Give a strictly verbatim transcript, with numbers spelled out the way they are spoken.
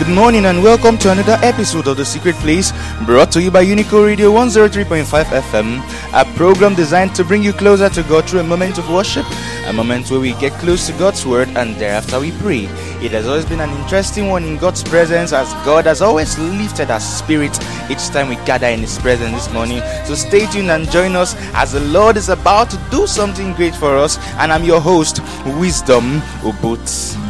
Good morning and welcome to another episode of The Secret Place, brought to you by Unico Radio one oh three point five F M, a program designed to bring you closer to God through a moment of worship, a moment where we get close to God's word and thereafter we pray. It has always been an interesting one in God's presence, as God has always lifted our spirit each time we gather in His presence this morning. So stay tuned and join us as the Lord is about to do something great for us. And I'm your host, Wisdom Obut.